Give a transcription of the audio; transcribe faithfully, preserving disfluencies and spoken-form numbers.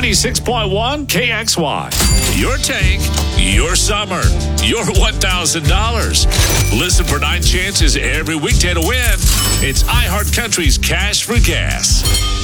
ninety-six point one K X Y. Your tank, your summer, your one thousand dollars. Listen for nine chances every weekday to win. It's iHeartCountry's Cash for Gas.